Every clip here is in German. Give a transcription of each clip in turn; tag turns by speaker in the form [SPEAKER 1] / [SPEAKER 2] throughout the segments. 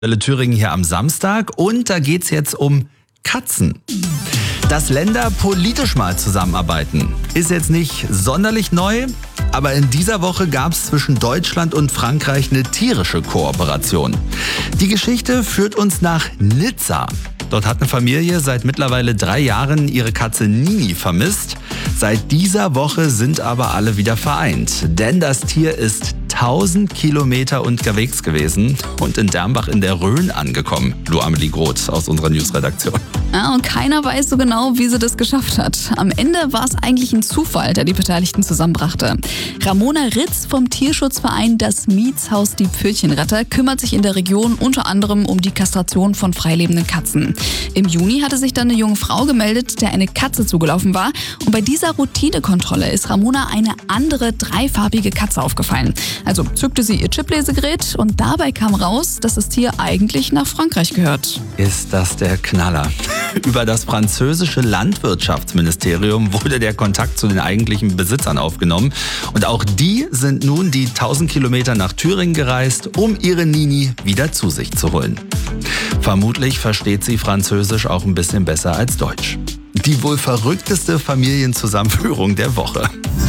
[SPEAKER 1] Welle Thüringen hier am Samstag und da geht's jetzt um Katzen. Dass Länder politisch mal zusammenarbeiten, ist jetzt nicht sonderlich neu, aber in dieser Woche gab's zwischen Deutschland und Frankreich eine tierische Kooperation. Die Geschichte führt uns nach Nizza. Dort hat eine Familie seit mittlerweile 3 Jahren ihre Katze Nini vermisst. Seit dieser Woche sind aber alle wieder vereint, denn das Tier ist 1000 Kilometer unterwegs gewesen und in Dernbach in der Rhön angekommen. Lu Amelie Groth aus unserer Newsredaktion.
[SPEAKER 2] Ja, und keiner weiß so genau, wie sie das geschafft hat. Am Ende war es eigentlich ein Zufall, der die Beteiligten zusammenbrachte. Ramona Ritz vom Tierschutzverein Das Mietshaus Die Pfötchenretter kümmert sich in der Region unter anderem um die Kastration von freilebenden Katzen. Im Juni hatte sich dann eine junge Frau gemeldet, der eine Katze zugelaufen war. Und bei dieser Routinekontrolle ist Ramona eine andere 3-farbige Katze aufgefallen. Also zückte sie ihr Chiplesegerät und dabei kam raus, dass das Tier eigentlich nach Frankreich gehört.
[SPEAKER 1] Ist das der Knaller? Über das französische Landwirtschaftsministerium wurde der Kontakt zu den eigentlichen Besitzern aufgenommen. Und auch die sind nun die 1000 Kilometer nach Thüringen gereist, um ihre Nini wieder zu sich zu holen. Vermutlich versteht sie Französisch auch ein bisschen besser als Deutsch. Die wohl verrückteste Familienzusammenführung der Woche.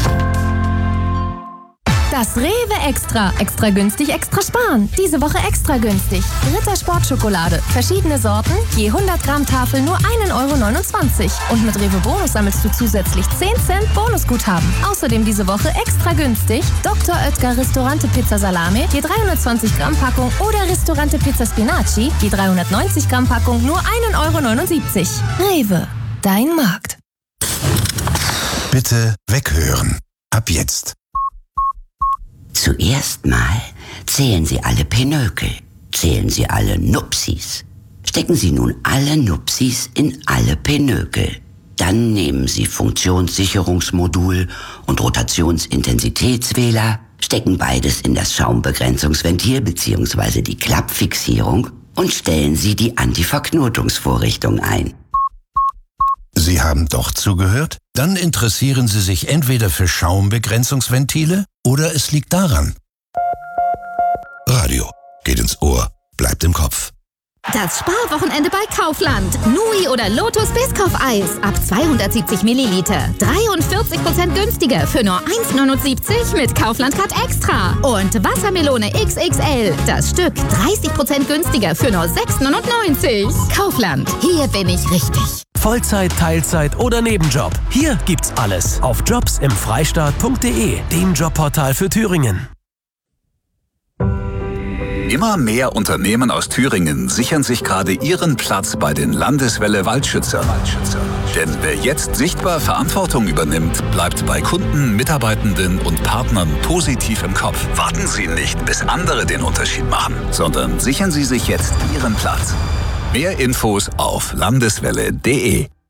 [SPEAKER 3] Das Rewe Extra. Extra günstig, extra sparen. Diese Woche extra günstig. Ritter Sportschokolade. Verschiedene Sorten, je 100 Gramm Tafel nur 1,29 €. Und mit Rewe Bonus sammelst du zusätzlich 10 Cent Bonusguthaben. Außerdem diese Woche extra günstig Dr. Oetker Ristorante Pizza Salame, je 320 Gramm Packung oder Ristorante Pizza Spinaci, je 390 Gramm Packung nur 1,79 €. Rewe, dein Markt.
[SPEAKER 4] Bitte weghören. Ab jetzt.
[SPEAKER 5] Zuerst mal zählen Sie alle Pinökel, zählen Sie alle Nupsis. Stecken Sie nun alle Nupsis in alle Pinökel. Dann nehmen Sie Funktionssicherungsmodul und Rotationsintensitätswähler, stecken beides in das Schaumbegrenzungsventil bzw. die Klappfixierung und stellen Sie die Antiverknotungsvorrichtung ein.
[SPEAKER 4] Sie haben doch zugehört? Dann interessieren Sie sich entweder für Schaumbegrenzungsventile oder es liegt daran. Radio geht ins Ohr, bleibt im Kopf.
[SPEAKER 6] Das Sparwochenende bei Kaufland. Nui oder Lotus Biscoff-Eis ab 270 Milliliter. 43% günstiger für nur 1,79 € mit Kaufland-Card Extra. Und Wassermelone XXL. Das Stück 30% günstiger für nur 6,99 €. Kaufland. Hier bin ich richtig.
[SPEAKER 7] Vollzeit, Teilzeit oder Nebenjob. Hier gibt's alles auf jobsimfreistaat.de, dem Jobportal für Thüringen.
[SPEAKER 8] Immer mehr Unternehmen aus Thüringen sichern sich gerade ihren Platz bei den Landeswelle Waldschützern. Denn wer jetzt sichtbar Verantwortung übernimmt, bleibt bei Kunden, Mitarbeitenden und Partnern positiv im Kopf. Warten Sie nicht, bis andere den Unterschied machen, sondern sichern Sie sich jetzt Ihren Platz. Mehr Infos auf landeswelle.de.